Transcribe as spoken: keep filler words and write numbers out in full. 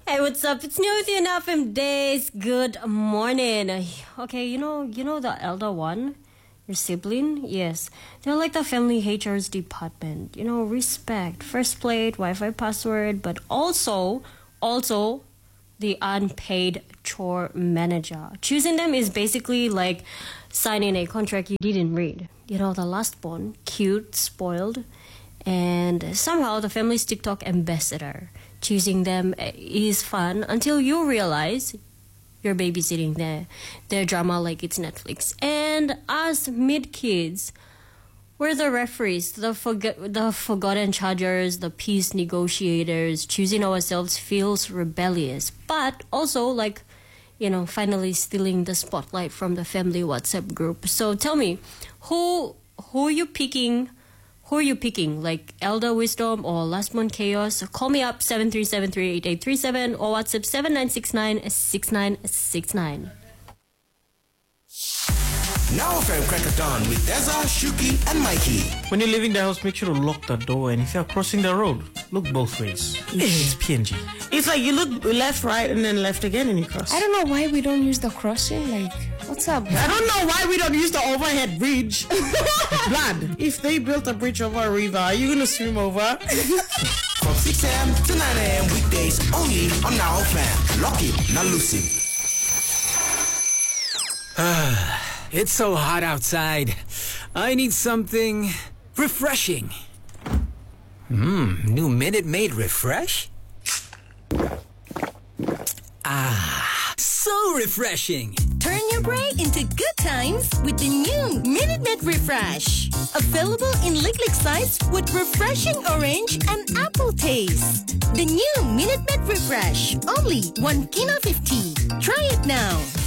Hey, what's up? It's New with you in F M Days. Good morning. Okay, you know, you know the elder one, your sibling. Yes, they're like the family H R's department. You know, respect, first plate, Wi-Fi password, but also, also, the unpaid chore manager. Choosing them is basically like signing a contract you didn't read. You know, the last born, cute, spoiled, and somehow the family's TikTok ambassador. Choosing them is fun until you realize you're babysitting their, their drama like it's Netflix. And us mid-kids, we're the referees, the, forg- the forgotten chargers, the peace negotiators. Choosing ourselves feels rebellious, but also like, you know, finally stealing the spotlight from the family WhatsApp group. So tell me, who who are you picking? Who are you picking? Like Elder Wisdom or Last Month Chaos? Call me up seven three seven three eight eight three seven or WhatsApp seven nine six nine six nine six nine. Now F M Crackathon with Ezra, Shuki and Mikey. When you're leaving the house, make sure to lock the door, and if you're crossing the road, look both ways. It's P N G. It's like you look left, right, and then left again and you cross. I don't know why we don't use the crossing. Like, what's up? I don't know why we don't use the overhead bridge. Blood. If they built a bridge over a river, are you going to swim over? From six a.m. to nine a.m. weekdays only on Now F M. Lock it, not lose it. It's so hot outside. I need something refreshing. Mmm, new Minute Maid Refresh? Ah, so refreshing. Turn your break into good times with the new Minute Maid Refresh. Available in liquid size with refreshing orange and apple taste. The new Minute Maid Refresh. Only one kina fifty. Try it now.